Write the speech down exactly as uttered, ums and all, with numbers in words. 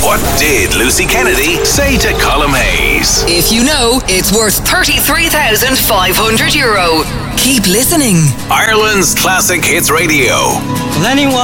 What did Lucy Kennedy say to Colm Hayes? If you know, it's worth thirty-three thousand five hundred euro. Keep listening. Ireland's Classic Hits Radio. Will anyone